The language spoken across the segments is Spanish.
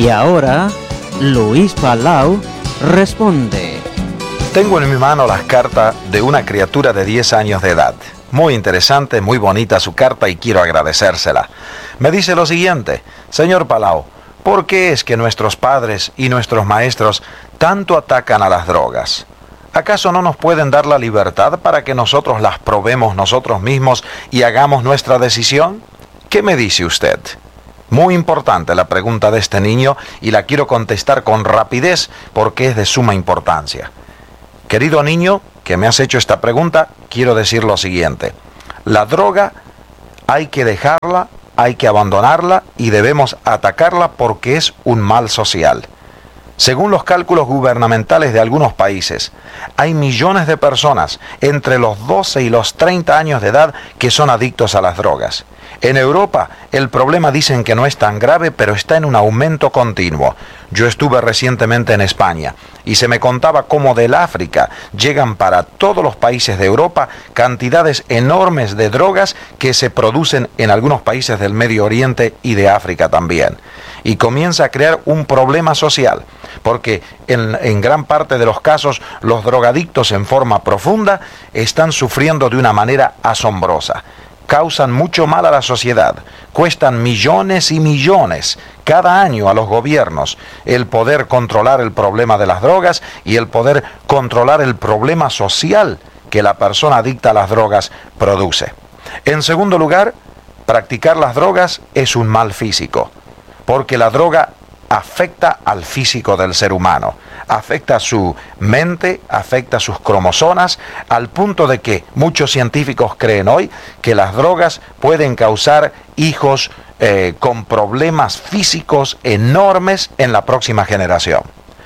Y ahora, Luis Palau responde. Tengo en mi mano las cartas de una criatura de 10 años de edad. Muy interesante, muy bonita su carta y quiero agradecérsela. Me dice lo siguiente: señor Palau, ¿por qué es que nuestros padres y nuestros maestros tanto atacan a las drogas? ¿Acaso no nos pueden dar la libertad para que nosotros las probemos nosotros mismos y hagamos nuestra decisión? ¿Qué me dice usted? Muy importante la pregunta de este niño y la quiero contestar con rapidez porque es de suma importancia. Querido niño, que me has hecho esta pregunta, quiero decir lo siguiente. La droga hay que dejarla, hay que abandonarla y debemos atacarla porque es un mal social. Según los cálculos gubernamentales de algunos países, hay millones de personas entre los 12 y los 30 años de edad que son adictos a las drogas. En Europa, el problema dicen que no es tan grave, pero está en un aumento continuo. Yo estuve recientemente en España y se me contaba cómo del África llegan para todos los países de Europa cantidades enormes de drogas que se producen en algunos países del Medio Oriente y de África también. Y comienza a crear un problema social, porque en gran parte de los casos los drogadictos en forma profunda están sufriendo de una manera asombrosa. Causan mucho mal a la sociedad, cuestan millones y millones cada año a los gobiernos el poder controlar el problema de las drogas y el poder controlar el problema social que la persona adicta a las drogas produce. En segundo lugar, practicar las drogas es un mal físico, porque la droga afecta al físico del ser humano, afecta su mente, afecta sus cromosomas, al punto de que muchos científicos creen hoy que las drogas pueden causar hijos con problemas físicos enormes en la próxima generación.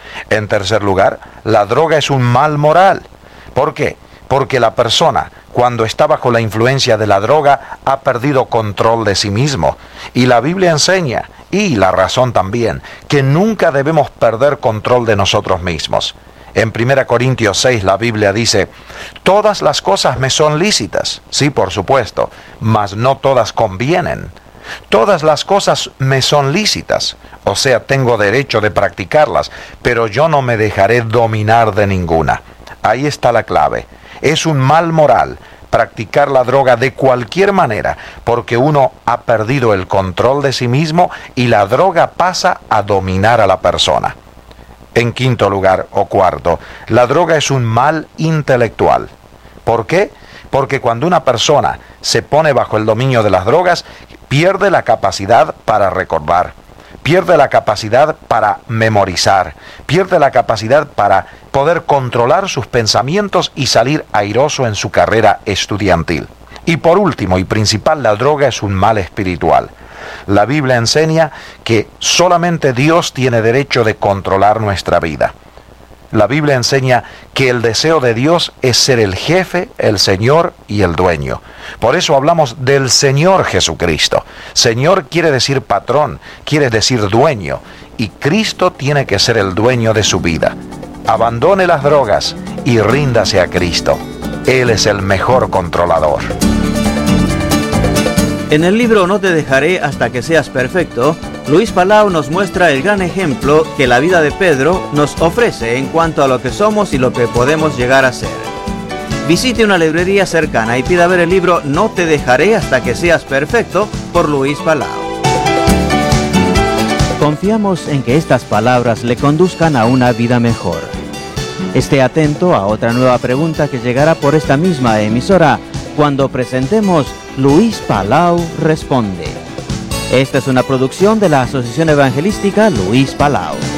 En tercer lugar, la droga es un mal moral. ¿Por qué? Porque la persona, cuando está bajo la influencia de la droga, ha perdido control de sí mismo. Y la Biblia enseña, y la razón también, que nunca debemos perder control de nosotros mismos. En 1 Corintios 6 la Biblia dice: todas las cosas me son lícitas, sí, por supuesto, mas no todas convienen. Todas las cosas me son lícitas, o sea, tengo derecho de practicarlas, pero yo no me dejaré dominar de ninguna. Ahí está la clave. Es un mal moral practicar la droga de cualquier manera, porque uno ha perdido el control de sí mismo y la droga pasa a dominar a la persona. En quinto lugar, o cuarto, la droga es un mal intelectual. ¿Por qué? Porque cuando una persona se pone bajo el dominio de las drogas, pierde la capacidad para recordar, pierde la capacidad para memorizar, pierde la capacidad para poder controlar sus pensamientos y salir airoso en su carrera estudiantil. Y por último y principal, la droga es un mal espiritual. La Biblia enseña que solamente Dios tiene derecho de controlar nuestra vida. La Biblia enseña que el deseo de Dios es ser el jefe, el Señor y el dueño. Por eso hablamos del Señor Jesucristo. Señor quiere decir patrón, quiere decir dueño. Y Cristo tiene que ser el dueño de su vida. Abandone las drogas y ríndase a Cristo. Él es el mejor controlador. En el libro No te dejaré hasta que seas perfecto, Luis Palau nos muestra el gran ejemplo que la vida de Pedro nos ofrece en cuanto a lo que somos y lo que podemos llegar a ser. Visite una librería cercana y pida ver el libro No te dejaré hasta que seas perfecto por Luis Palau. Confiamos en que estas palabras le conduzcan a una vida mejor. Esté atento a otra nueva pregunta que llegará por esta misma emisora cuando presentemos Luis Palau Responde. Esta es una producción de la Asociación Evangelística Luis Palau.